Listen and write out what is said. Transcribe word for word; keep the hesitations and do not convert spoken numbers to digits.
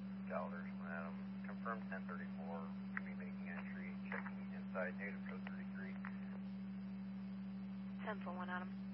Gallagher, Adam. Confirm ten thirty-four. Can be making entry, checking inside native code thirty-three. ten four one, Adam.